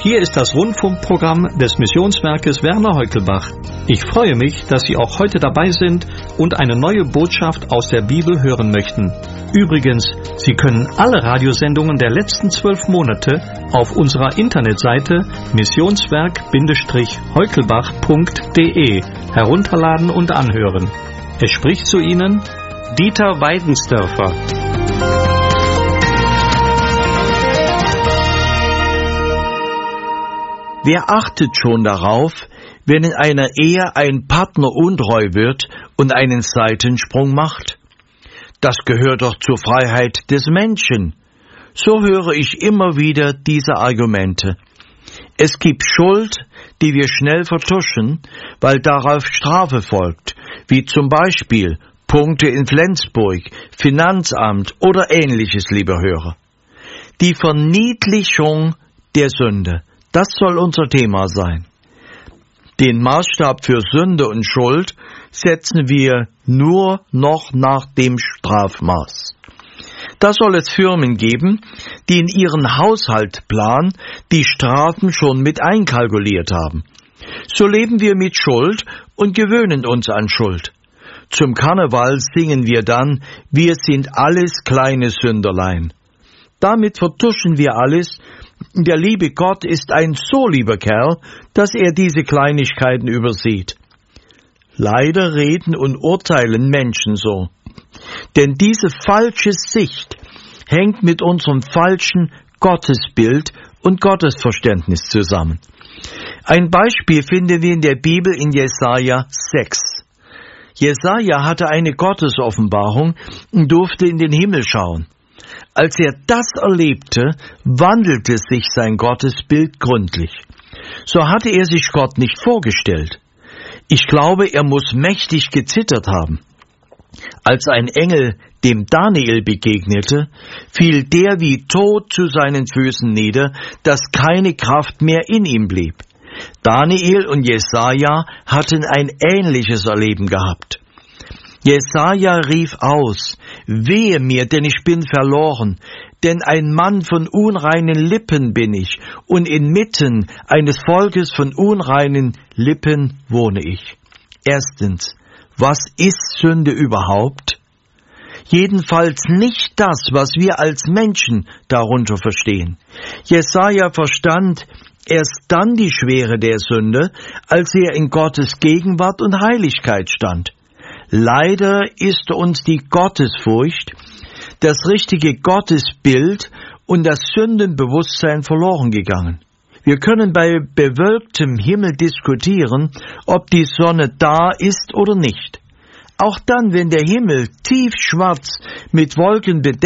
Hier ist das Rundfunkprogramm des Missionswerkes Werner Heukelbach. Ich freue mich, dass Sie auch heute dabei sind und eine neue Botschaft aus der Bibel hören möchten. Übrigens, Sie können alle Radiosendungen der letzten 12 Monate auf unserer Internetseite missionswerk-heukelbach.de herunterladen und anhören. Es spricht zu Ihnen Dieter Weidensdörfer. Wer achtet schon darauf, wenn in einer Ehe ein Partner untreu wird und einen Seitensprung macht? Das gehört doch zur Freiheit des Menschen. So höre ich immer wieder diese Argumente. Es gibt Schuld, die wir schnell vertuschen, weil darauf Strafe folgt, wie zum Beispiel Punkte in Flensburg, Finanzamt oder Ähnliches, lieber Hörer. Die Verniedlichung der Sünde. Das soll unser Thema sein. Den Maßstab für Sünde und Schuld setzen wir nur noch nach dem Strafmaß. Da soll es Firmen geben, die in ihren Haushaltsplan die Strafen schon mit einkalkuliert haben. So leben wir mit Schuld und gewöhnen uns an Schuld. Zum Karneval singen wir dann, wir sind alles kleine Sünderlein. Damit vertuschen wir alles. Der liebe Gott ist ein so lieber Kerl, dass er diese Kleinigkeiten übersieht. Leider reden und urteilen Menschen so. Denn diese falsche Sicht hängt mit unserem falschen Gottesbild und Gottesverständnis zusammen. Ein Beispiel finden wir in der Bibel in Jesaja 6. Jesaja hatte eine Gottesoffenbarung und durfte in den Himmel schauen. Als er das erlebte, wandelte sich sein Gottesbild gründlich. So hatte er sich Gott nicht vorgestellt. Ich glaube, er muss mächtig gezittert haben. Als ein Engel dem Daniel begegnete, fiel der wie tot zu seinen Füßen nieder, dass keine Kraft mehr in ihm blieb. Daniel und Jesaja hatten ein ähnliches Erleben gehabt. Jesaja rief aus, wehe mir, denn ich bin verloren, denn ein Mann von unreinen Lippen bin ich, und inmitten eines Volkes von unreinen Lippen wohne ich. Erstens, was ist Sünde überhaupt? Jedenfalls nicht das, was wir als Menschen darunter verstehen. Jesaja verstand erst dann die Schwere der Sünde, als er in Gottes Gegenwart und Heiligkeit stand. Leider ist uns die Gottesfurcht, das richtige Gottesbild und das Sündenbewusstsein verloren gegangen. Wir können bei bewölktem Himmel diskutieren, ob die Sonne da ist oder nicht. Auch dann, wenn der Himmel tiefschwarz mit Wolken bedeckt